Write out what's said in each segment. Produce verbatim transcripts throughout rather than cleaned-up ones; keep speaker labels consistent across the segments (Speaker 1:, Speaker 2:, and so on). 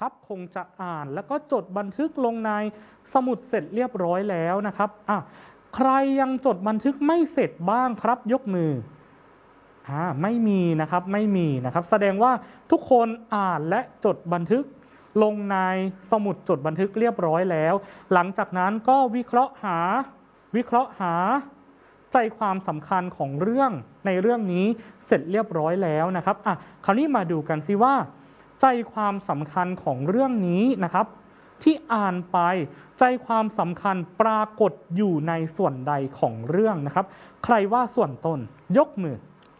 Speaker 1: นะครับคงจะอ่านแล้วก็จดบันทึกลงในสมุดเสร็จเรียบร้อยแล้วนะครับอ่ะใครยังจดบันทึกไม่เสร็จบ้างครับยกมืออ่าไม่มีนะครับไม่มีนะครับแสดงว่าทุกคนอ่านและจดบันทึกลงในสมุดจดบันทึกเรียบร้อยแล้วหลังจากนั้นก็วิเคราะห์หาวิเคราะห์หาใจความสำคัญของเรื่องในเรื่องนี้เสร็จเรียบร้อยแล้วนะครับอ่ะคราวนี้มาดูกันซิว่าใจความสำคัญของเรื่องนี้นะครับที่อ่านไปใจความสำคัญปรากฏอยู่ในส่วนใดของเรื่องนะครับใครว่าส่วนต้นยกมือ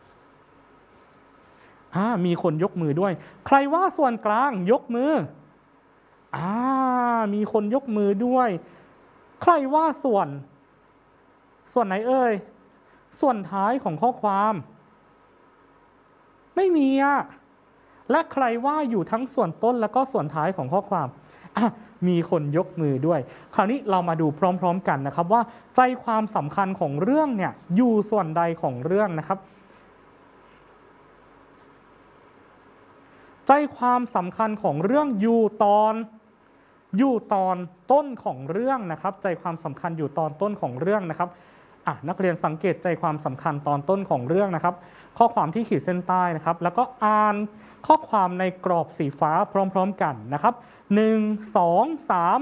Speaker 1: อ่ามีคนยกมือด้วยใครว่าส่วนกลางยกมืออ่ามีคนยกมือด้วยใครว่าส่วนส่วนไหนเอ่ยส่วนท้ายของข้อความไม่มีอะและใครว่าอยู่ทั้งส่วนต้นแล้วก็ส่วนท้ายของข้อความมีคนยกมือด้วยคราวนี้เรามาดูพร้อมๆกันนะครับว่าใจความสำคัญของเรื่องเนี่ยอยู่ส่วนใดของเรื่องนะครับใจความสำคัญของเรื่องอยู่ตอนอยู่ตอนต้นของเรื่องนะครับใจความสำคัญอยู่ตอนต้นของเรื่องนะครับอ่ะนักเรียนสังเกตใจความสำคัญตอนต้นของเรื่องนะครับข้อความที่ขีดเส้นใต้นะครับแล้วก็อ่านข้อความในกรอบสีฟ้าพร้อมๆกันนะครับหนึ่ง สอง สาม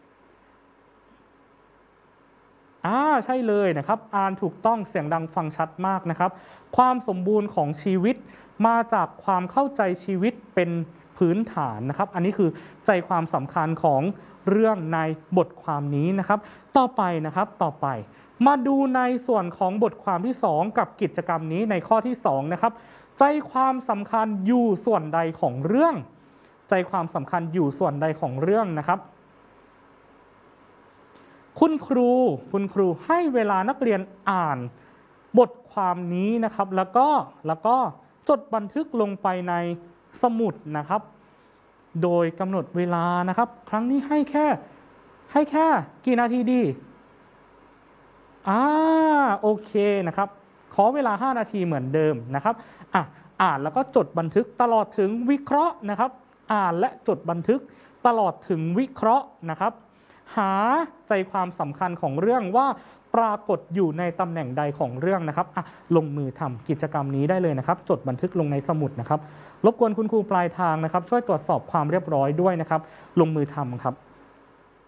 Speaker 1: อ่าใช่เลยนะครับอ่านถูกต้องเสียงดังฟังชัดมากนะครับความสมบูรณ์ของชีวิตมาจากความเข้าใจชีวิตเป็นพื้นฐานนะครับอันนี้คือใจความสำคัญของเรื่องในบทความนี้นะครับต่อไปนะครับต่อไปมาดูในส่วนของบทความที่สองกับกิจกรรมนี้ในข้อที่สองนะครับใจความสำคัญอยู่ส่วนใดของเรื่องใจความสำคัญอยู่ส่วนใดของเรื่องนะครับคุณครูคุณครูให้เวลานักเรียนอ่านบทความนี้นะครับแล้วก็แล้วก็จดบันทึกลงไปในสมุดนะครับโดยกำหนดเวลานะครับครั้งนี้ให้แค่ให้แค่กี่นาทีดีอ่าโอเคนะครับขอเวลาห้านาทีเหมือนเดิมนะครับอ่ะอ่านแล้วก็จดบันทึกตลอดถึงวิเคราะห์นะครับอ่านและจดบันทึกตลอดถึงวิเคราะห์นะครับหาใจความสำคัญของเรื่องว่าปรากฏอยู่ในตำแหน่งใดของเรื่องนะครับอ่ะลงมือทำกิจกรรมนี้ได้เลยนะครับจดบันทึกลงในสมุดนะครับรบกวนคุณครูปลายทางนะครับช่วยตรวจสอบความเรียบร้อยด้วยนะครับลงมือทำครับ